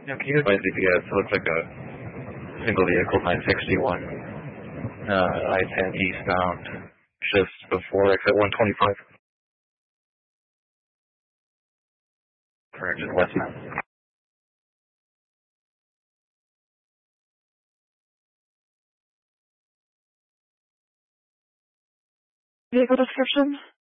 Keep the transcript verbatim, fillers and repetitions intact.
Now, can you advise me again? So it's like a single vehicle nine sixty-one, uh, I ten eastbound, just before exit one twenty-five. Correct, just westbound. Vehicle description?